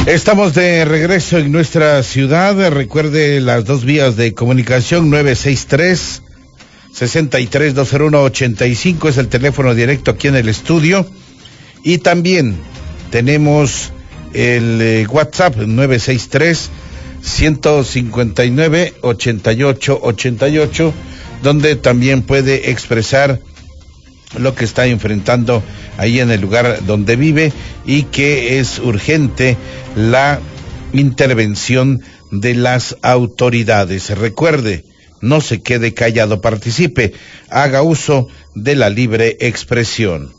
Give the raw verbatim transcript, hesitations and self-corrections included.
Estamos de regreso en nuestra ciudad. Recuerde las dos vías de comunicación: nueve seis tres, seis tres dos cero uno, ocho cinco es el teléfono directo aquí en el estudio. Y también tenemos el eh, WhatsApp nueve seis tres, uno cinco nueve, ocho ocho ocho ocho, donde también puede expresar lo que está enfrentando ahí en el lugar donde vive y que es urgente la intervención de las autoridades. Recuerde, no se quede callado, participe, haga uso de la libre expresión.